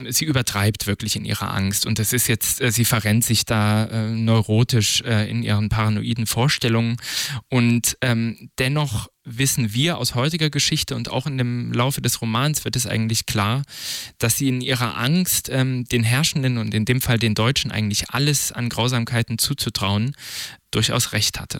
Sie übertreibt wirklich in ihrer Angst und das ist jetzt, sie verrennt sich da neurotisch in ihren paranoiden Vorstellungen und dennoch wissen wir aus heutiger Geschichte und auch in dem Laufe des Romans wird es eigentlich klar, dass sie in ihrer Angst den Herrschenden und in dem Fall den Deutschen eigentlich alles an Grausamkeiten zuzutrauen, durchaus recht hatte.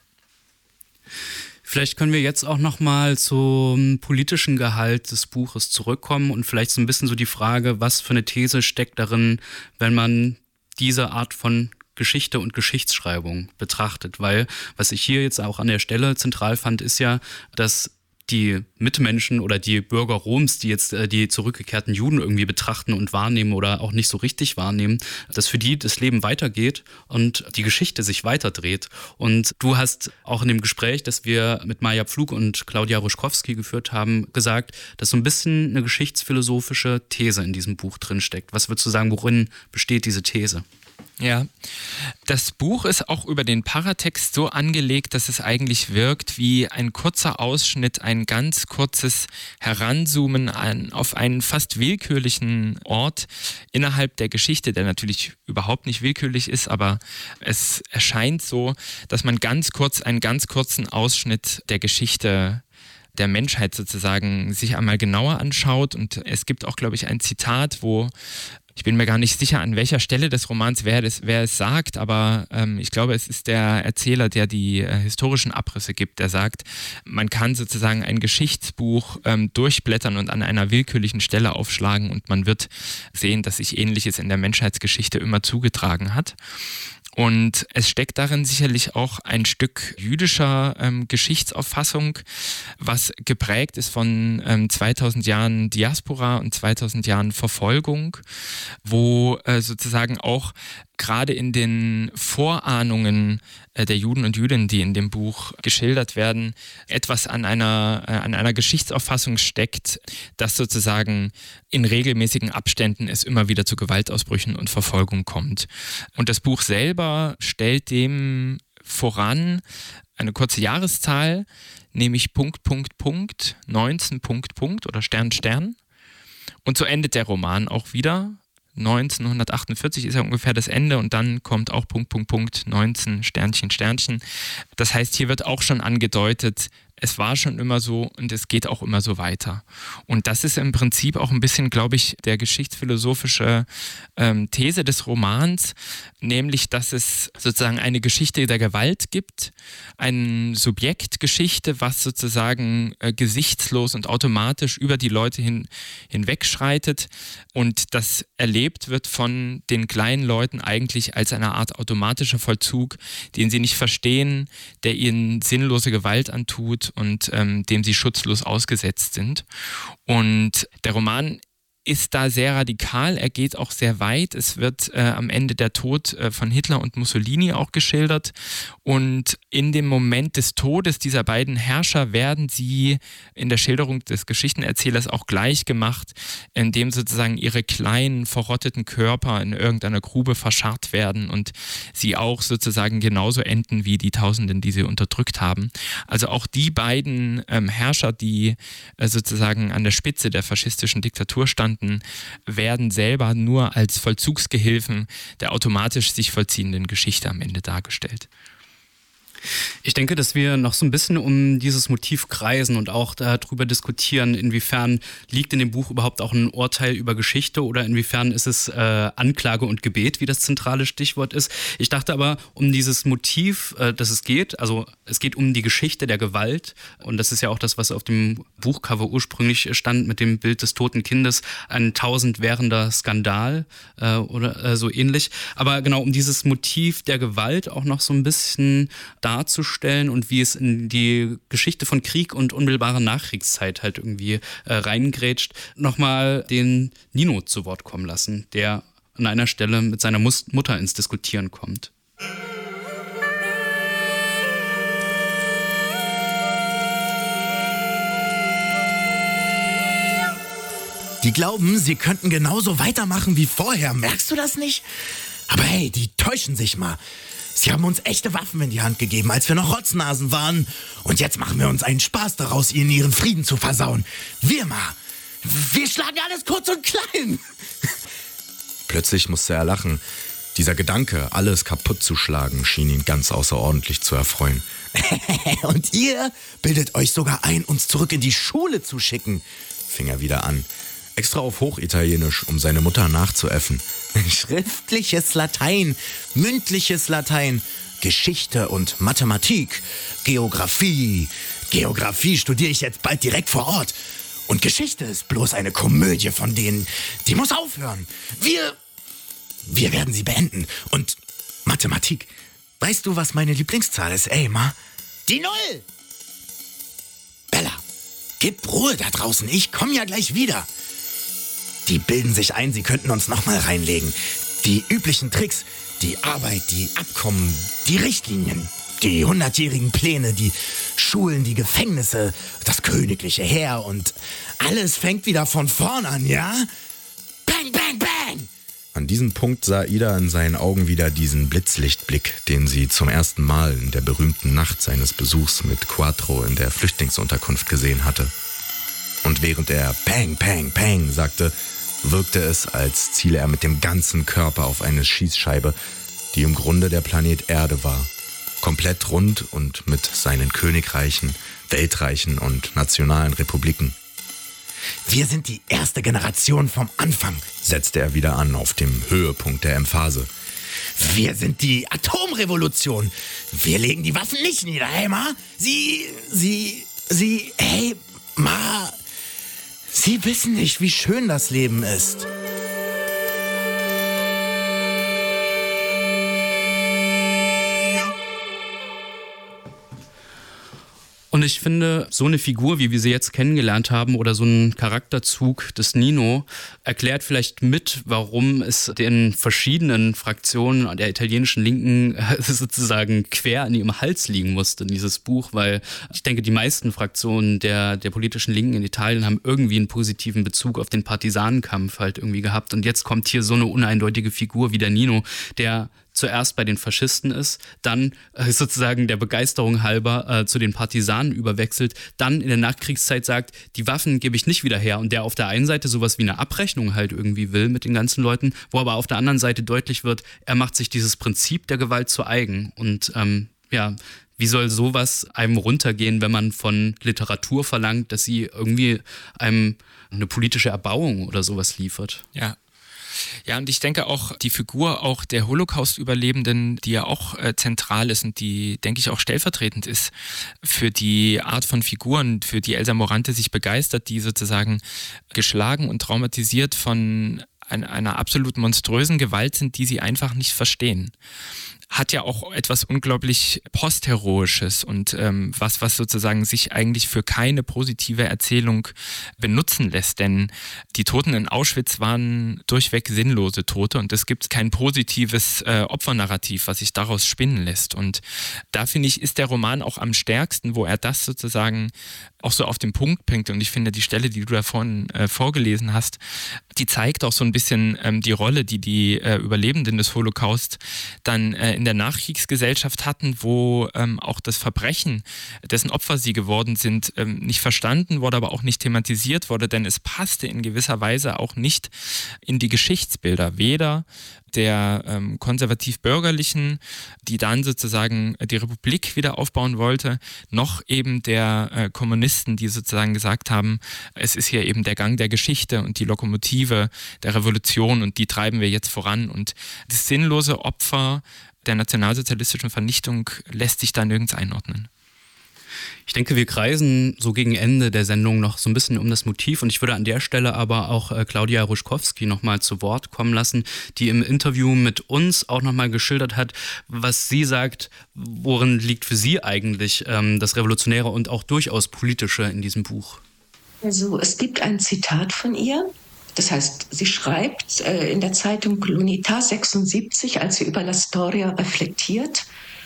Vielleicht können wir jetzt auch nochmal zum politischen Gehalt des Buches zurückkommen und vielleicht so ein bisschen so die Frage, was für eine These steckt darin, wenn man diese Art von Geschichte und Geschichtsschreibung betrachtet. Weil was ich hier jetzt auch an der Stelle zentral fand, ist ja, dass die Mitmenschen oder die Bürger Roms, die jetzt die zurückgekehrten Juden irgendwie betrachten und wahrnehmen oder auch nicht so richtig wahrnehmen, dass für die das Leben weitergeht und die Geschichte sich weiterdreht. Und du hast auch in dem Gespräch, das wir mit Maja Pflug und Claudia Ruschkowski geführt haben, gesagt, dass so ein bisschen eine geschichtsphilosophische These in diesem Buch drinsteckt. Was würdest du sagen, worin besteht diese These? Ja, das Buch ist auch über den Paratext so angelegt, dass es eigentlich wirkt wie ein kurzer Ausschnitt, ein ganz kurzes Heranzoomen auf einen fast willkürlichen Ort innerhalb der Geschichte, der natürlich überhaupt nicht willkürlich ist, aber es erscheint so, dass man ganz kurz einen ganz kurzen Ausschnitt der Geschichte der Menschheit sozusagen sich einmal genauer anschaut und es gibt auch, glaube ich, ein Zitat, wo ich bin mir gar nicht sicher, an welcher Stelle des Romans wer es sagt, aber ich glaube, es ist der Erzähler, der die historischen Abrisse gibt, der sagt, man kann sozusagen ein Geschichtsbuch durchblättern und an einer willkürlichen Stelle aufschlagen und man wird sehen, dass sich Ähnliches in der Menschheitsgeschichte immer zugetragen hat. Und es steckt darin sicherlich auch ein Stück jüdischer Geschichtsauffassung, was geprägt ist von 2000 Jahren Diaspora und 2000 Jahren Verfolgung, wo sozusagen auch gerade in den Vorahnungen der Juden und Jüdinnen, die in dem Buch geschildert werden, etwas an einer Geschichtsauffassung steckt, dass sozusagen in regelmäßigen Abständen es immer wieder zu Gewaltausbrüchen und Verfolgung kommt. Und das Buch selber stellt dem voran eine kurze Jahreszahl, nämlich ... 19 ... oder Stern. Und so endet der Roman auch wieder. 1948 ist ja ungefähr das Ende und dann kommt auch ... 19 ... Das heißt, hier wird auch schon angedeutet, es war schon immer so und es geht auch immer so weiter. Und das ist im Prinzip auch ein bisschen, glaube ich, der geschichtsphilosophische These des Romans, nämlich, dass es sozusagen eine Geschichte der Gewalt gibt, eine Subjektgeschichte, was sozusagen gesichtslos und automatisch über die Leute hinwegschreitet und das erlebt wird von den kleinen Leuten eigentlich als eine Art automatischer Vollzug, den sie nicht verstehen, der ihnen sinnlose Gewalt antut und dem sie schutzlos ausgesetzt sind. Und der Roman ist da sehr radikal, er geht auch sehr weit. Es wird am Ende der Tod von Hitler und Mussolini auch geschildert und in dem Moment des Todes dieser beiden Herrscher werden sie in der Schilderung des Geschichtenerzählers auch gleich gemacht, indem sozusagen ihre kleinen, verrotteten Körper in irgendeiner Grube verscharrt werden und sie auch sozusagen genauso enden wie die Tausenden, die sie unterdrückt haben. Also auch die beiden Herrscher, die sozusagen an der Spitze der faschistischen Diktatur standen, werden selber nur als Vollzugsgehilfen der automatisch sich vollziehenden Geschichte am Ende dargestellt. Ich denke, dass wir noch so ein bisschen um dieses Motiv kreisen und auch darüber diskutieren, inwiefern liegt in dem Buch überhaupt auch ein Urteil über Geschichte oder inwiefern ist es Anklage und Gebet, wie das zentrale Stichwort ist. Ich dachte aber, um dieses Motiv, dass es geht, also es geht um die Geschichte der Gewalt und das ist ja auch das, was auf dem Buchcover ursprünglich stand mit dem Bild des toten Kindes, ein 1000 währender Skandal oder so ähnlich. Aber genau, um dieses Motiv der Gewalt auch noch so ein bisschen darzustellen und wie es in die Geschichte von Krieg und unmittelbarer Nachkriegszeit halt irgendwie reingrätscht, nochmal den Nino zu Wort kommen lassen, der an einer Stelle mit seiner Mutter ins Diskutieren kommt. Die glauben, sie könnten genauso weitermachen wie vorher, merkst du das nicht? Aber hey, die täuschen sich mal. Sie haben uns echte Waffen in die Hand gegeben, als wir noch Rotznasen waren. Und jetzt machen wir uns einen Spaß daraus, ihnen ihren Frieden zu versauen. Wir mal. Wir schlagen alles kurz und klein. Plötzlich musste er lachen. Dieser Gedanke, alles kaputt zu schlagen, schien ihn ganz außerordentlich zu erfreuen. Und ihr bildet euch sogar ein, uns zurück in die Schule zu schicken, fing er wieder an. Extra auf Hochitalienisch, um seine Mutter nachzuäffen. Schriftliches Latein, mündliches Latein, Geschichte und Mathematik, Geografie. Geografie studiere ich jetzt bald direkt vor Ort. Und Geschichte ist bloß eine Komödie von denen, die muss aufhören. Wir werden sie beenden. Und Mathematik. Weißt du, was meine Lieblingszahl ist, ey, Ma? Die 0! Bella, gib Ruhe da draußen. Ich komme ja gleich wieder. Die bilden sich ein, sie könnten uns nochmal reinlegen. Die üblichen Tricks, die Arbeit, die Abkommen, die Richtlinien, die 100-jährigen Pläne, die Schulen, die Gefängnisse, das königliche Heer und alles fängt wieder von vorn an, ja? Bang, bang, bang! An diesem Punkt sah Ida in seinen Augen wieder diesen Blitzlichtblick, den sie zum ersten Mal in der berühmten Nacht seines Besuchs mit Quattro in der Flüchtlingsunterkunft gesehen hatte. Und während er Bang, Bang, Bang sagte, wirkte es, als ziele er mit dem ganzen Körper auf eine Schießscheibe, die im Grunde der Planet Erde war. Komplett rund und mit seinen Königreichen, Weltreichen und nationalen Republiken. Wir sind die erste Generation vom Anfang, setzte er wieder an auf dem Höhepunkt der Emphase. Wir sind die Atomrevolution. Wir legen die Waffen nicht nieder, hey Ma? Hey Ma, Sie wissen nicht, wie schön das Leben ist. Und ich finde, so eine Figur, wie wir sie jetzt kennengelernt haben, oder so ein Charakterzug des Nino, erklärt vielleicht mit, warum es den verschiedenen Fraktionen der italienischen Linken sozusagen quer an ihrem Hals liegen musste, dieses Buch, weil ich denke, die meisten Fraktionen der politischen Linken in Italien haben irgendwie einen positiven Bezug auf den Partisanenkampf halt irgendwie gehabt. Und jetzt kommt hier so eine uneindeutige Figur wie der Nino, der zuerst bei den Faschisten ist, dann sozusagen der Begeisterung halber zu den Partisanen überwechselt, dann in der Nachkriegszeit sagt, die Waffen gebe ich nicht wieder her, und der auf der einen Seite sowas wie eine Abrechnung halt irgendwie will mit den ganzen Leuten, wo aber auf der anderen Seite deutlich wird, er macht sich dieses Prinzip der Gewalt zu eigen. Und wie soll sowas einem runtergehen, wenn man von Literatur verlangt, dass sie irgendwie einem eine politische Erbauung oder sowas liefert? Ja, und ich denke auch, die Figur auch der Holocaust-Überlebenden, die ja auch zentral ist und die, denke ich, auch stellvertretend ist für die Art von Figuren, für die Elsa Morante sich begeistert, die sozusagen geschlagen und traumatisiert von einer absolut monströsen Gewalt sind, die sie einfach nicht verstehen. Hat ja auch etwas unglaublich Postheroisches und was sozusagen sich eigentlich für keine positive Erzählung benutzen lässt, denn die Toten in Auschwitz waren durchweg sinnlose Tote und es gibt kein positives Opfernarrativ, was sich daraus spinnen lässt, und da finde ich, ist der Roman auch am stärksten, wo er das sozusagen auch so auf den Punkt bringt, und ich finde, die Stelle, die du da vorhin vorgelesen hast, die zeigt auch so ein bisschen die Rolle, die Überlebenden des Holocaust dann in der Nachkriegsgesellschaft hatten, wo auch das Verbrechen, dessen Opfer sie geworden sind, nicht verstanden wurde, aber auch nicht thematisiert wurde, denn es passte in gewisser Weise auch nicht in die Geschichtsbilder, weder der konservativ-bürgerlichen, die dann sozusagen die Republik wieder aufbauen wollte, noch eben der Kommunisten, die sozusagen gesagt haben, es ist hier eben der Gang der Geschichte und die Lokomotive der Revolution und die treiben wir jetzt voran, und das sinnlose Opfer der nationalsozialistischen Vernichtung lässt sich da nirgends einordnen. Ich denke, wir kreisen so gegen Ende der Sendung noch so ein bisschen um das Motiv, und ich würde an der Stelle aber auch Claudia Ruschkowski nochmal zu Wort kommen lassen, die im Interview mit uns auch nochmal geschildert hat, was sie sagt, worin liegt für sie eigentlich das Revolutionäre und auch durchaus Politische in diesem Buch. Also es gibt ein Zitat von ihr. Das heißt, sie schreibt in der Zeitung L'Unità 76, als sie über La Storia reflektiert: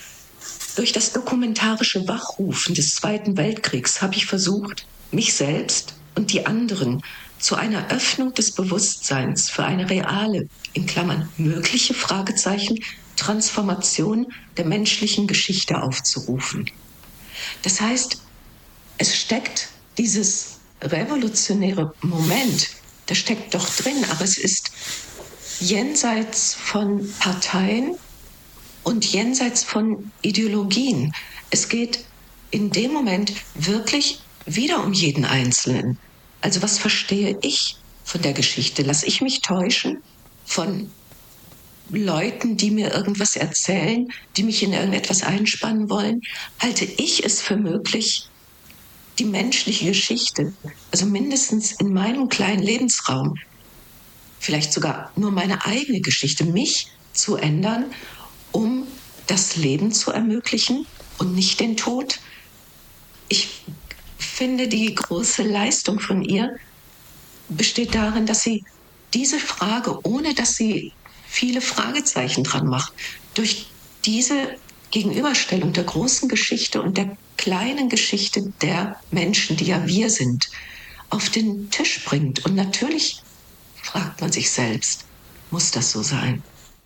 Durch das dokumentarische Wachrufen des Zweiten Weltkriegs habe ich versucht, mich selbst und die anderen zu einer Öffnung des Bewusstseins für eine reale, in Klammern mögliche Fragezeichen, Transformation der menschlichen Geschichte aufzurufen. Das heißt, es steckt dieses revolutionäre Moment, das steckt doch drin, aber es ist jenseits von Parteien und jenseits von Ideologien. Es geht in dem Moment wirklich wieder um jeden Einzelnen. Also was verstehe ich von der Geschichte? Lass ich mich täuschen von Leuten, die mir irgendwas erzählen, die mich in irgendetwas einspannen wollen? Halte ich es für möglich, die menschliche Geschichte, also mindestens in meinem kleinen Lebensraum, vielleicht sogar nur meine eigene Geschichte, mich zu ändern, um das Leben zu ermöglichen und nicht den Tod? Ich finde, die große Leistung von ihr besteht darin, dass sie diese Frage, ohne dass sie viele Fragezeichen dran macht, durch diese Gegenüberstellung der großen Geschichte und der kleinen Geschichte der Menschen, die ja wir sind, auf den Tisch bringt. Und natürlich fragt man sich selbst, muss das so sein?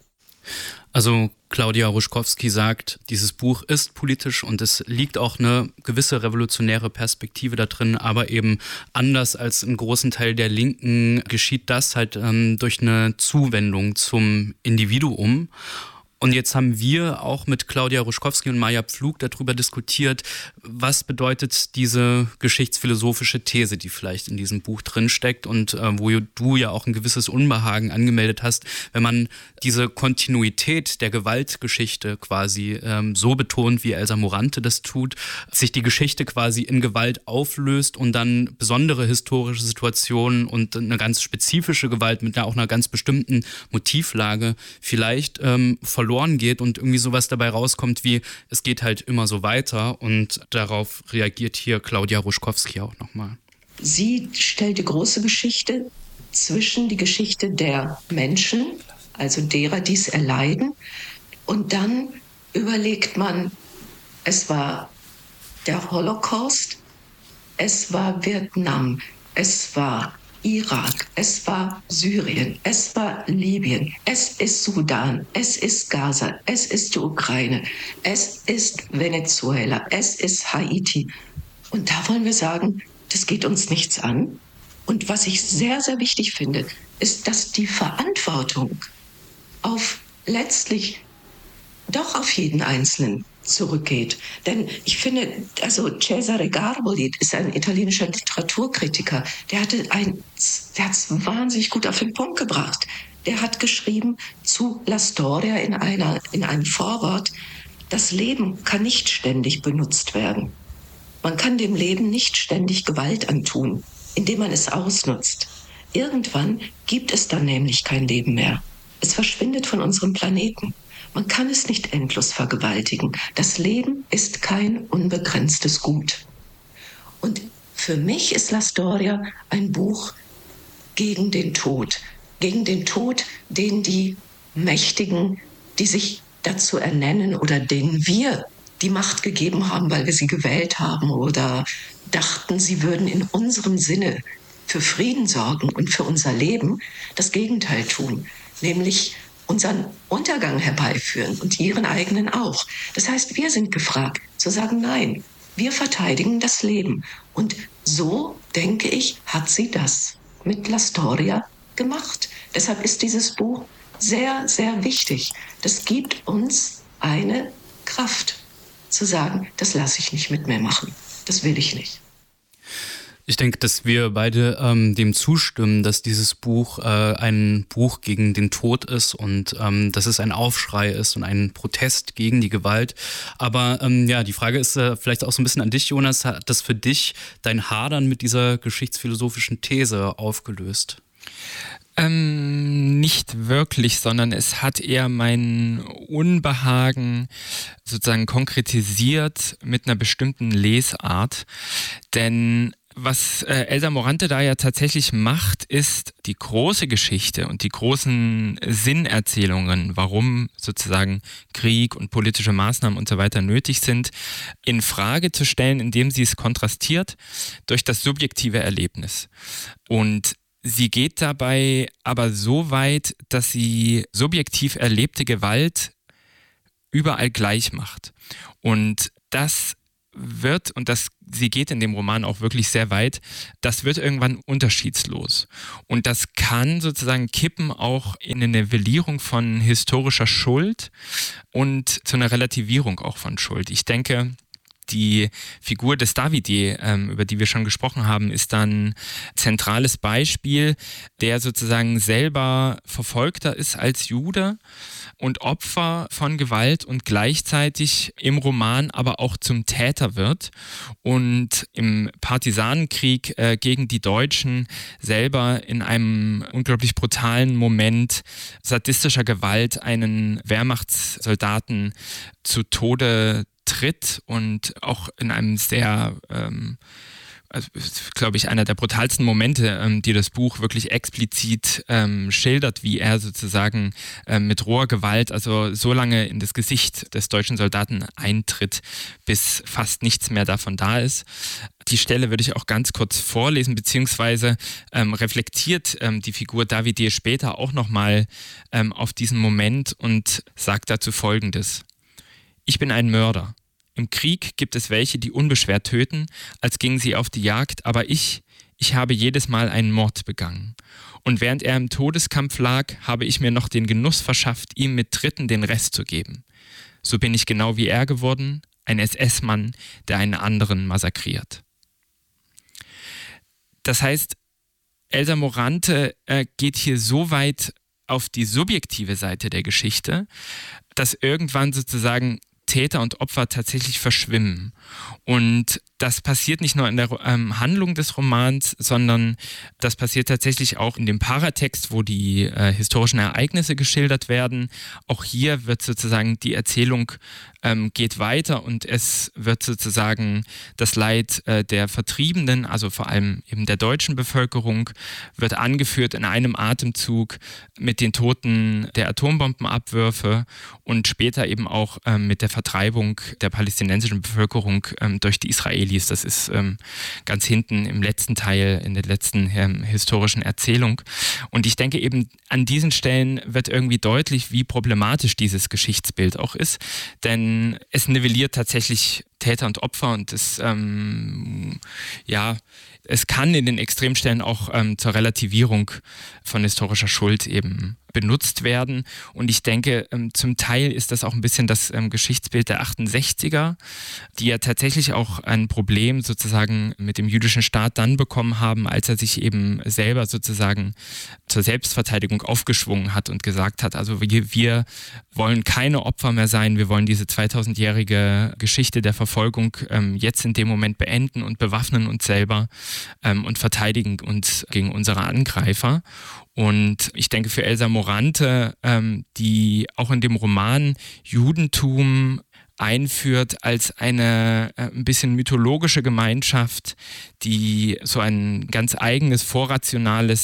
Also Claudia Ruschkowski sagt, dieses Buch ist politisch und es liegt auch eine gewisse revolutionäre Perspektive da drin, aber eben anders als in großen Teil der Linken geschieht das halt durch eine Zuwendung zum Individuum. Und jetzt haben wir auch mit Claudia Ruschkowski und Maja Pflug darüber diskutiert, was bedeutet diese geschichtsphilosophische These, die vielleicht in diesem Buch drinsteckt und wo du ja auch ein gewisses Unbehagen angemeldet hast, wenn man diese Kontinuität der Gewaltgeschichte quasi so betont, wie Elsa Morante das tut, sich die Geschichte quasi in Gewalt auflöst und dann besondere historische Situationen und eine ganz spezifische Gewalt mit auch einer ganz bestimmten Motivlage vielleicht verloren geht und irgendwie sowas dabei rauskommt wie, es geht halt immer so weiter, und darauf reagiert hier Claudia Ruschkowski auch nochmal. Sie stellt die große Geschichte zwischen die Geschichte der Menschen, also derer, die es erleiden, und dann überlegt man, es war der Holocaust, es war Vietnam, es war Irak, es war Syrien, es war Libyen, es ist Sudan, es ist Gaza, es ist die Ukraine, es ist Venezuela, es ist Haiti. Und da wollen wir sagen, das geht uns nichts an. Und was ich sehr, sehr wichtig finde, ist, dass die Verantwortung letztlich doch auf jeden Einzelnen zurückgeht. Denn ich finde, also Cesare Garboli ist ein italienischer Literaturkritiker, der hat es wahnsinnig gut auf den Punkt gebracht. Der hat geschrieben zu La Storia in einem Vorwort, das Leben kann nicht ständig benutzt werden. Man kann dem Leben nicht ständig Gewalt antun, indem man es ausnutzt. Irgendwann gibt es dann nämlich kein Leben mehr. Es verschwindet von unserem Planeten. Man kann es nicht endlos vergewaltigen. Das Leben ist kein unbegrenztes Gut. Und für mich ist La Storia ein Buch gegen den Tod. Gegen den Tod, den die Mächtigen, die sich dazu ernennen oder denen wir die Macht gegeben haben, weil wir sie gewählt haben oder dachten, sie würden in unserem Sinne für Frieden sorgen und für unser Leben, das Gegenteil tun, nämlich unseren Untergang herbeiführen und ihren eigenen auch. Das heißt, wir sind gefragt zu sagen, nein, wir verteidigen das Leben. Und so, denke ich, hat sie das mit La Storia gemacht. Deshalb ist dieses Buch sehr, sehr wichtig. Das gibt uns eine Kraft, zu sagen, das lasse ich nicht mit mir machen. Das will ich nicht. Ich denke, dass wir beide dem zustimmen, dass dieses Buch ein Buch gegen den Tod ist und dass es ein Aufschrei ist und ein Protest gegen die Gewalt. Aber die Frage ist vielleicht auch so ein bisschen an dich, Jonas. Hat das für dich dein Hadern mit dieser geschichtsphilosophischen These aufgelöst? Nicht wirklich, sondern es hat eher mein Unbehagen sozusagen konkretisiert mit einer bestimmten Lesart. Denn was Elsa Morante da ja tatsächlich macht, ist die große Geschichte und die großen Sinnerzählungen, warum sozusagen Krieg und politische Maßnahmen und so weiter nötig sind, in Frage zu stellen, indem sie es kontrastiert durch das subjektive Erlebnis. Und sie geht dabei aber so weit, dass sie subjektiv erlebte Gewalt überall gleich macht. Und das wird, und sie geht in dem Roman auch wirklich sehr weit, das wird irgendwann unterschiedslos. Und das kann sozusagen kippen auch in eine Nivellierung von historischer Schuld und zu einer Relativierung auch von Schuld. Ich denke, die Figur des Davide, über die wir schon gesprochen haben, ist dann ein zentrales Beispiel, der sozusagen selber Verfolgter ist als Jude und Opfer von Gewalt und gleichzeitig im Roman aber auch zum Täter wird und im Partisanenkrieg gegen die Deutschen selber in einem unglaublich brutalen Moment sadistischer Gewalt einen Wehrmachtssoldaten zu Tode tritt und auch in einem sehr, also glaube ich, einer der brutalsten Momente, die das Buch wirklich explizit schildert, wie er sozusagen mit roher Gewalt, also so lange in das Gesicht des deutschen Soldaten eintritt, bis fast nichts mehr davon da ist. Die Stelle würde ich auch ganz kurz vorlesen, beziehungsweise reflektiert die Figur Davide später auch nochmal auf diesen Moment und sagt dazu Folgendes: Ich bin ein Mörder. Im Krieg gibt es welche, die unbeschwert töten, als gingen sie auf die Jagd, aber ich habe jedes Mal einen Mord begangen. Und während er im Todeskampf lag, habe ich mir noch den Genuss verschafft, ihm mit Tritten den Rest zu geben. So bin ich genau wie er geworden, ein SS-Mann, der einen anderen massakriert. Das heißt, Elsa Morante geht hier so weit auf die subjektive Seite der Geschichte, dass irgendwann sozusagen Täter und Opfer tatsächlich verschwimmen. Und das passiert nicht nur in der Handlung des Romans, sondern das passiert tatsächlich auch in dem Paratext, wo die historischen Ereignisse geschildert werden. Auch hier wird sozusagen die Erzählung geht weiter und es wird sozusagen das Leid der Vertriebenen, also vor allem eben der deutschen Bevölkerung, wird angeführt in einem Atemzug mit den Toten der Atombombenabwürfe und später eben auch mit der Vertreibung der palästinensischen Bevölkerung durch die Israelis. Das ist ganz hinten im letzten Teil, in der letzten historischen Erzählung. Und ich denke eben, an diesen Stellen wird irgendwie deutlich, wie problematisch dieses Geschichtsbild auch ist. Denn es nivelliert tatsächlich Täter und Opfer und es kann in den Extremstellen auch zur Relativierung von historischer Schuld eben benutzt werden. Und ich denke, zum Teil ist das auch ein bisschen das Geschichtsbild der 68er, die ja tatsächlich auch ein Problem sozusagen mit dem jüdischen Staat dann bekommen haben, als er sich eben selber sozusagen zur Selbstverteidigung aufgeschwungen hat und gesagt hat, also wir wollen keine Opfer mehr sein, wir wollen diese 2000-jährige Geschichte der Verfolgung jetzt in dem Moment beenden und bewaffnen uns selber und verteidigen uns gegen unsere Angreifer. Und ich denke, für Elsa Morante, die auch in dem Roman Judentum einführt als eine ein bisschen mythologische Gemeinschaft, die so ein ganz eigenes vorrationale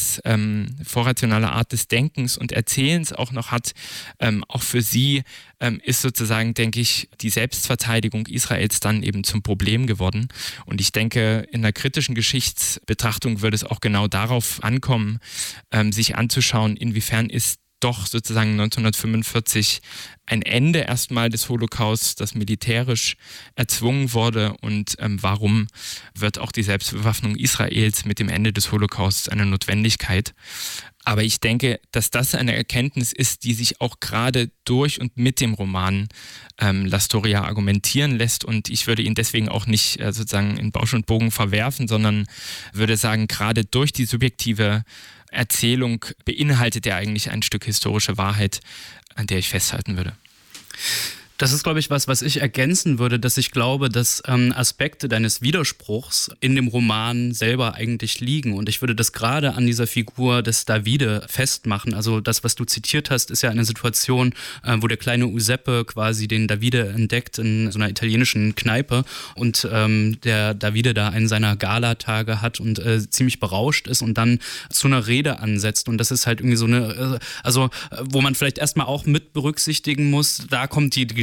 Art des Denkens und Erzählens auch noch hat. Auch für sie ist sozusagen, denke ich, die Selbstverteidigung Israels dann eben zum Problem geworden. Und ich denke, in der kritischen Geschichtsbetrachtung würde es auch genau darauf ankommen, sich anzuschauen, inwiefern ist doch sozusagen 1945 ein Ende erstmal des Holocaust, das militärisch erzwungen wurde und warum wird auch die Selbstbewaffnung Israels mit dem Ende des Holocausts eine Notwendigkeit. Aber ich denke, dass das eine Erkenntnis ist, die sich auch gerade durch und mit dem Roman La Storia argumentieren lässt und ich würde ihn deswegen auch nicht sozusagen in Bausch und Bogen verwerfen, sondern würde sagen, gerade durch die subjektive Erzählung beinhaltet er eigentlich ein Stück historische Wahrheit, an der ich festhalten würde. Das ist, glaube ich, was ich ergänzen würde, dass ich glaube, dass Aspekte deines Widerspruchs in dem Roman selber eigentlich liegen. Und ich würde das gerade an dieser Figur des Davide festmachen. Also das, was du zitiert hast, ist ja eine Situation, wo der kleine Giuseppe quasi den Davide entdeckt in so einer italienischen Kneipe und der Davide da einen seiner Galatage hat und ziemlich berauscht ist und dann zu einer Rede ansetzt. Und das ist halt irgendwie so eine, also wo man vielleicht erstmal auch mit berücksichtigen muss, da kommt die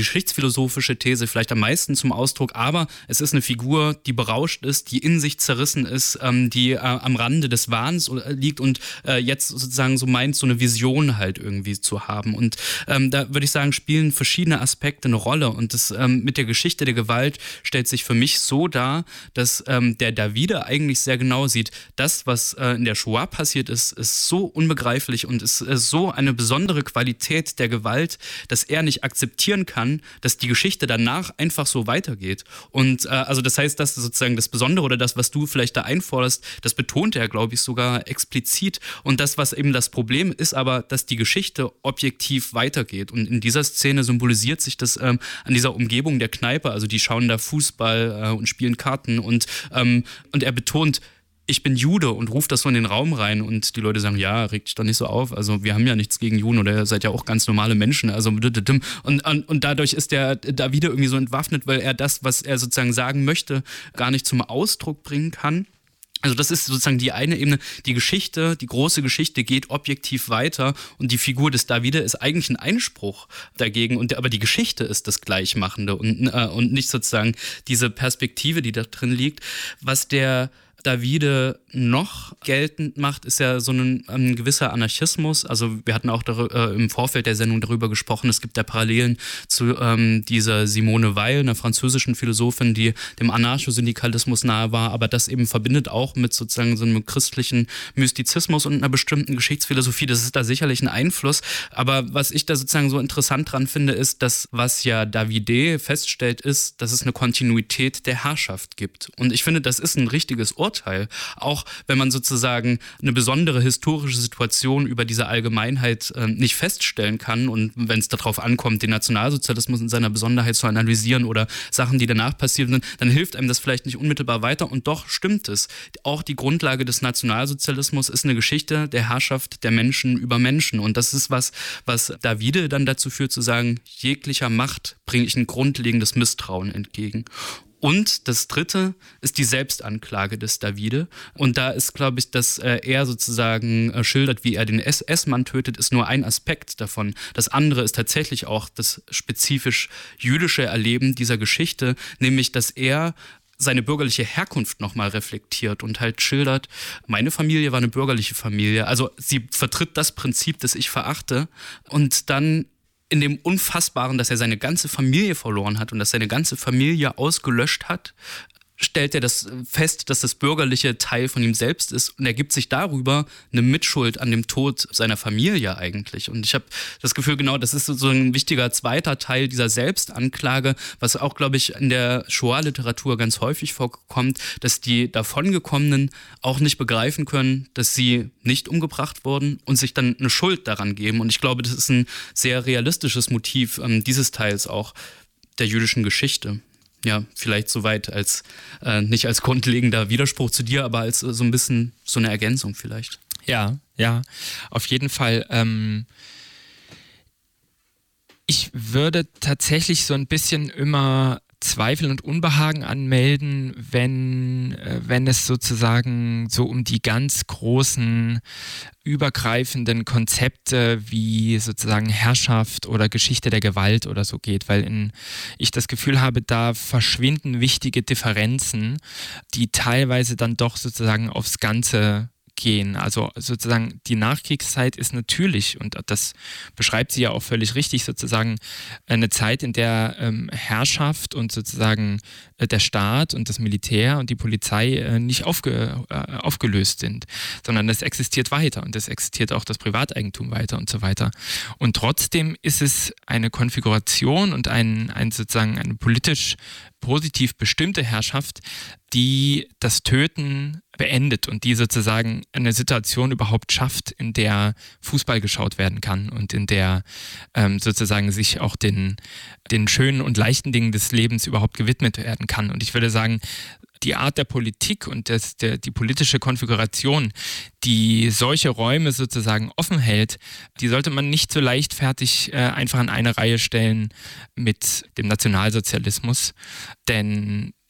geschichtsphilosophische These vielleicht am meisten zum Ausdruck, aber es ist eine Figur, die berauscht ist, die in sich zerrissen ist, die am Rande des Wahns liegt und jetzt sozusagen so meint, so eine Vision halt irgendwie zu haben. Und da würde ich sagen, spielen verschiedene Aspekte eine Rolle. Und das mit der Geschichte der Gewalt stellt sich für mich so dar, dass der Davide eigentlich sehr genau sieht, das, was in der Shoah passiert ist, ist so unbegreiflich und ist so eine besondere Qualität der Gewalt, dass er nicht akzeptieren kann, dass die Geschichte danach einfach so weitergeht. Und also das heißt, dass sozusagen das Besondere oder das, was du vielleicht da einforderst, das betont er, glaube ich, sogar explizit. Und das, was eben das Problem ist, aber, dass die Geschichte objektiv weitergeht. Und in dieser Szene symbolisiert sich das an dieser Umgebung der Kneipe. Also die schauen da Fußball und spielen Karten und er betont, ich bin Jude und ruft das so in den Raum rein und die Leute sagen, ja, regt dich doch nicht so auf, also wir haben ja nichts gegen Juden oder ihr seid ja auch ganz normale Menschen, also und dadurch ist der Davide irgendwie so entwaffnet, weil er das, was er sozusagen sagen möchte, gar nicht zum Ausdruck bringen kann. Also das ist sozusagen die eine Ebene, die Geschichte, die große Geschichte geht objektiv weiter und die Figur des Davide ist eigentlich ein Einspruch dagegen, aber die Geschichte ist das Gleichmachende und nicht sozusagen diese Perspektive, die da drin liegt. Was der Davide noch geltend macht, ist ja so ein gewisser Anarchismus. Also wir hatten auch im Vorfeld der Sendung darüber gesprochen, es gibt ja Parallelen zu dieser Simone Weil, einer französischen Philosophin, die dem Anarchosyndikalismus nahe war, aber das eben verbindet auch mit sozusagen so einem christlichen Mystizismus und einer bestimmten Geschichtsphilosophie. Das ist da sicherlich ein Einfluss. Aber was ich da sozusagen so interessant dran finde, ist, dass was ja Davide feststellt, ist, dass es eine Kontinuität der Herrschaft gibt. Und ich finde, das ist ein richtiges Urteil. Auch wenn man sozusagen eine besondere historische Situation über diese Allgemeinheit nicht feststellen kann und wenn es darauf ankommt, den Nationalsozialismus in seiner Besonderheit zu analysieren oder Sachen, die danach passiert sind, dann hilft einem das vielleicht nicht unmittelbar weiter und doch stimmt es. Auch die Grundlage des Nationalsozialismus ist eine Geschichte der Herrschaft der Menschen über Menschen und das ist was Davide dann dazu führt zu sagen, jeglicher Macht bringe ich ein grundlegendes Misstrauen entgegen. Und das Dritte ist die Selbstanklage des Davide. Und da ist, glaube ich, dass er sozusagen schildert, wie er den SS-Mann tötet, ist nur ein Aspekt davon. Das andere ist tatsächlich auch das spezifisch jüdische Erleben dieser Geschichte, nämlich, dass er seine bürgerliche Herkunft nochmal reflektiert und halt schildert, meine Familie war eine bürgerliche Familie. Also sie vertritt das Prinzip, das ich verachte. Und dann in dem Unfassbaren, dass er seine ganze Familie verloren hat und dass seine ganze Familie ausgelöscht hat, stellt er das fest, dass das bürgerliche Teil von ihm selbst ist und er gibt sich darüber eine Mitschuld an dem Tod seiner Familie eigentlich. Und ich habe das Gefühl, genau, das ist so ein wichtiger zweiter Teil dieser Selbstanklage, was auch, glaube ich, in der Shoah-Literatur ganz häufig vorkommt, dass die Davongekommenen auch nicht begreifen können, dass sie nicht umgebracht wurden und sich dann eine Schuld daran geben. Und ich glaube, das ist ein sehr realistisches Motiv dieses Teils auch der jüdischen Geschichte. Ja, vielleicht soweit als nicht als grundlegender Widerspruch zu dir, aber als so ein bisschen so eine Ergänzung vielleicht. Ja, auf jeden Fall. Ich würde tatsächlich so ein bisschen immer Zweifel und Unbehagen anmelden, wenn es sozusagen so um die ganz großen übergreifenden Konzepte wie sozusagen Herrschaft oder Geschichte der Gewalt oder so geht, weil ich das Gefühl habe, da verschwinden wichtige Differenzen, die teilweise dann doch sozusagen aufs Ganze gehen. Also sozusagen die Nachkriegszeit ist natürlich, und das beschreibt sie ja auch völlig richtig, sozusagen eine Zeit, in der Herrschaft und sozusagen der Staat und das Militär und die Polizei nicht aufgelöst sind, sondern es existiert weiter und es existiert auch das Privateigentum weiter und so weiter. Und trotzdem ist es eine Konfiguration und sozusagen eine politisch positiv bestimmte Herrschaft, die das Töten beendet und die sozusagen eine Situation überhaupt schafft, in der Fußball geschaut werden kann und in der sozusagen sich auch den schönen und leichten Dingen des Lebens überhaupt gewidmet werden kann. Und ich würde sagen, die Art der Politik und die politische Konfiguration, die solche Räume sozusagen offen hält, die sollte man nicht so leichtfertig einfach an eine Reihe stellen mit dem Nationalsozialismus. Denn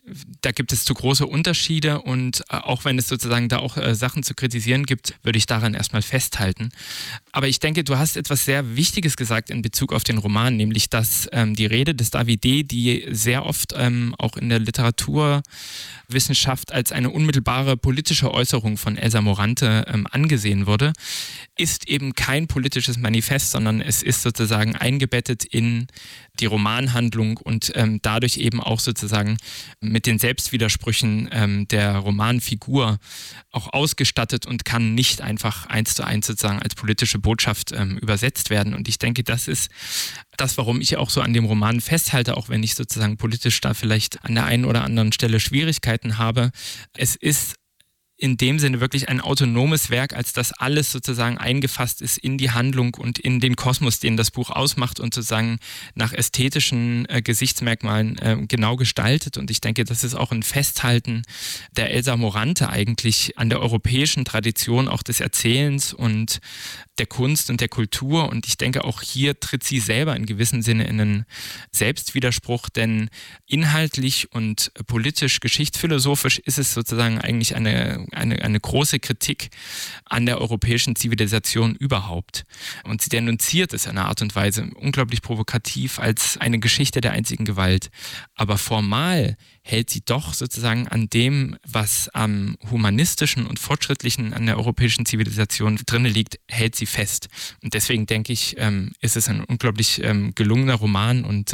da gibt es zu große Unterschiede und auch wenn es sozusagen da auch Sachen zu kritisieren gibt, würde ich daran erstmal festhalten. Aber ich denke, du hast etwas sehr Wichtiges gesagt in Bezug auf den Roman, nämlich dass die Rede des Davide, die sehr oft auch in der Literaturwissenschaft als eine unmittelbare politische Äußerung von Elsa Morante angesehen wurde, ist eben kein politisches Manifest, sondern es ist sozusagen eingebettet in die Romanhandlung und dadurch eben auch sozusagen mit den Selbstwidersprüchen der Romanfigur auch ausgestattet und kann nicht einfach 1:1 sozusagen als politische Botschaft übersetzt werden. Und ich denke, das ist das, warum ich auch so an dem Roman festhalte, auch wenn ich sozusagen politisch da vielleicht an der einen oder anderen Stelle Schwierigkeiten habe. Es ist in dem Sinne wirklich ein autonomes Werk, als dass alles sozusagen eingefasst ist in die Handlung und in den Kosmos, den das Buch ausmacht und sozusagen nach ästhetischen Gesichtsmerkmalen genau gestaltet. Und ich denke, das ist auch ein Festhalten der Elsa Morante eigentlich an der europäischen Tradition auch des Erzählens und der Kunst und der Kultur. Und ich denke, auch hier tritt sie selber in gewissem Sinne in einen Selbstwiderspruch, denn inhaltlich und politisch, geschichtsphilosophisch ist es sozusagen eigentlich eine große Kritik an der europäischen Zivilisation überhaupt. Und sie denunziert es in einer Art und Weise unglaublich provokativ als eine Geschichte der einzigen Gewalt. Aber formal hält sie doch sozusagen an dem, was am humanistischen und fortschrittlichen an der europäischen Zivilisation drinne liegt, hält sie fest. Und deswegen denke ich, ist es ein unglaublich gelungener Roman und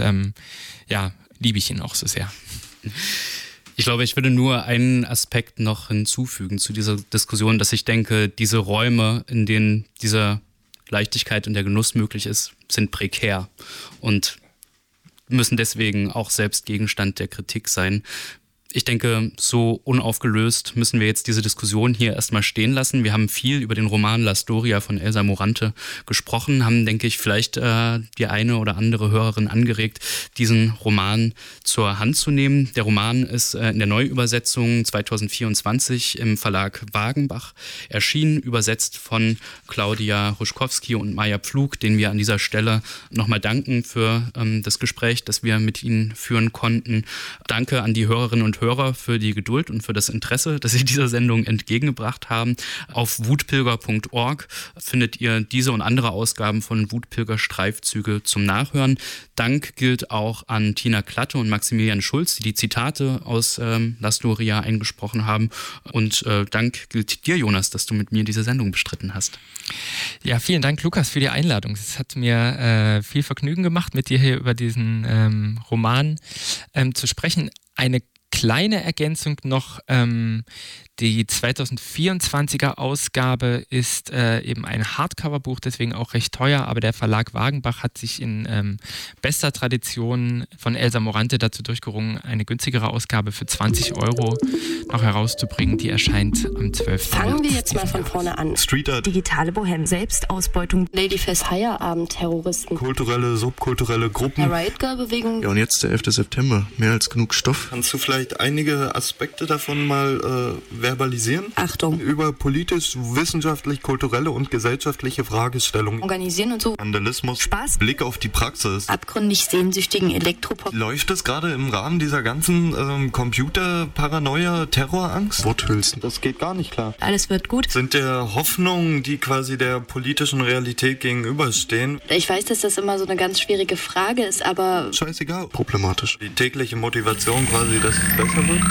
liebe ich ihn auch so sehr. Ich glaube, ich würde nur einen Aspekt noch hinzufügen zu dieser Diskussion, dass ich denke, diese Räume, in denen diese Leichtigkeit und der Genuss möglich ist, sind prekär und müssen deswegen auch selbst Gegenstand der Kritik sein. Ich denke, so unaufgelöst müssen wir jetzt diese Diskussion hier erstmal stehen lassen. Wir haben viel über den Roman La Storia von Elsa Morante gesprochen, haben, denke ich, vielleicht die eine oder andere Hörerin angeregt, diesen Roman zur Hand zu nehmen. Der Roman ist in der Neuübersetzung 2024 im Verlag Wagenbach erschienen, übersetzt von Claudia Ruschkowski und Maja Pflug, denen wir an dieser Stelle nochmal danken für das Gespräch, das wir mit ihnen führen konnten. Danke an die Hörerinnen und Hörer für die Geduld und für das Interesse, das Sie dieser Sendung entgegengebracht haben. Auf wutpilger.org findet ihr diese und andere Ausgaben von Wutpilger Streifzüge zum Nachhören. Dank gilt auch an Tina Klatte und Maximilian Schulz, die Zitate aus La Storia eingesprochen haben. Und Dank gilt dir, Jonas, dass du mit mir diese Sendung bestritten hast. Ja, vielen Dank, Lukas, für die Einladung. Es hat mir viel Vergnügen gemacht, mit dir hier über diesen Roman zu sprechen. Eine kleine Ergänzung noch, die 2024er Ausgabe ist eben ein Hardcover-Buch, deswegen auch recht teuer, aber der Verlag Wagenbach hat sich in bester Tradition von Elsa Morante dazu durchgerungen, eine günstigere Ausgabe für 20 € noch herauszubringen. Die erscheint am 12. Fangen wir jetzt mal von vorne an. Street Art, digitale Bohem, Selbstausbeutung, Ladyfest Feierabend, Terroristen, kulturelle, subkulturelle Gruppen, der Riot Girl Bewegung. Ja, und jetzt der 11. September. Mehr als genug Stoff. Kannst du vielleicht einige Aspekte davon mal verbalisieren? Achtung. Über politisch, wissenschaftlich, kulturelle und gesellschaftliche Fragestellungen. Organisieren und so. Vandalismus. Spaß. Blick auf die Praxis. Abgründig sehnsüchtigen Elektropop. Läuft es gerade im Rahmen dieser ganzen Computer-Paranoia, Terrorangst? Worthülsen. Das geht gar nicht klar. Alles wird gut. Sind der Hoffnungen, die quasi der politischen Realität gegenüberstehen? Ich weiß, dass das immer so eine ganz schwierige Frage ist, aber... Scheißegal. Problematisch. Die tägliche Motivation quasi, dass es besser wird?